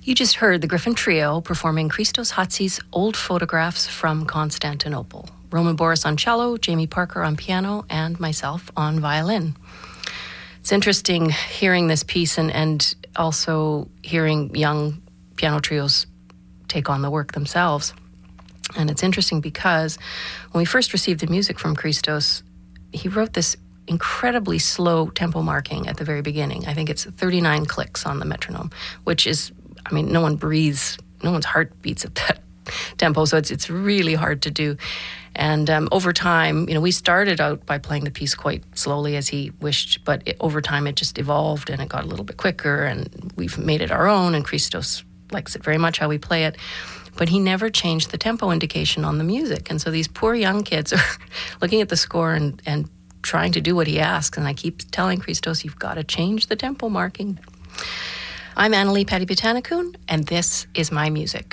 You just heard the Griffin Trio performing Christos Hatzi's Old Photographs from Constantinople. Roman Boris on cello, Jamie Parker on piano, and myself on violin. It's interesting hearing this piece and also hearing young piano trios take on the work themselves. And it's interesting because when we first received the music from Christos, he wrote this incredibly slow tempo marking at the very beginning. I think it's 39 clicks on the metronome, which is, I mean, no one breathes, no one's heart beats at that tempo, so it's really hard to do. And over time, we started out by playing the piece quite slowly as he wished, but over time it just evolved and it got a little bit quicker, and we've made it our own, and Christos likes it very much how we play it. But he never changed the tempo indication on the music. And so these poor young kids are looking at the score and trying to do what he asks. And I keep telling Christos, you've got to change the tempo marking. I'm Annalie Päti-Pitänäkun, and this is my music.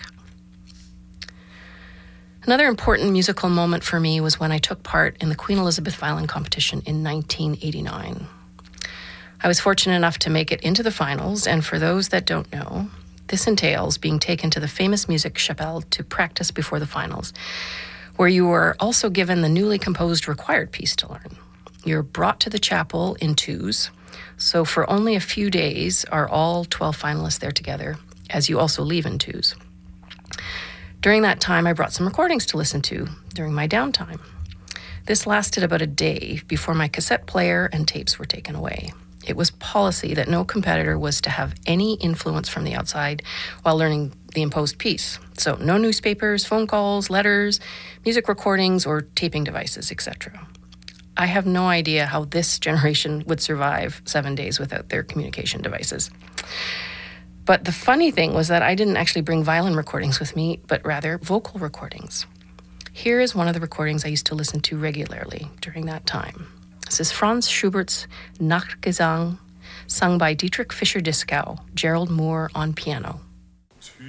Another important musical moment for me was when I took part in the Queen Elizabeth Violin Competition in 1989. I was fortunate enough to make it into the finals, and for those that don't know, this entails being taken to the famous music chapelle to practice before the finals, where you are also given the newly composed required piece to learn. You're brought to the chapel in twos, so for only a few days are all 12 finalists there together, as you also leave in twos. During that time, I brought some recordings to listen to during my downtime. This lasted about a day before my cassette player and tapes were taken away. It was policy that no competitor was to have any influence from the outside while learning the imposed piece. So no newspapers, phone calls, letters, music recordings, or taping devices, etc. I have no idea how this generation would survive 7 days without their communication devices. But the funny thing was that I didn't actually bring violin recordings with me, but rather vocal recordings. Here is one of the recordings I used to listen to regularly during that time. This is Franz Schubert's Nachtgesang, sung by Dietrich Fischer-Dieskau, Gerald Moore on piano.